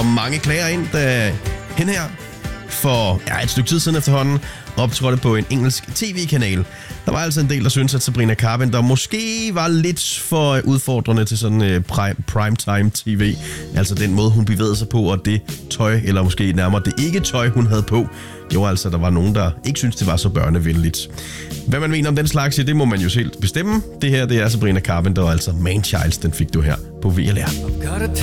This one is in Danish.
Og mange klager ind, da hende her for et stykke tid siden efterhånden optrådte på en engelsk tv-kanal. Der var altså en del, der synes, at Sabrina Carpenter måske var lidt for udfordrende til sådan primetime tv. Altså den måde, hun bevægede sig på, og det tøj, eller måske nærmere det ikke tøj, hun havde på. Jo, altså, der var nogen, der ikke synes det var så børnevenligt. Hvad man mener om den slags, det må man jo selv bestemme. Det her, det er Sabrina Carpenter, og altså Man Childs, den fik du her på VLR.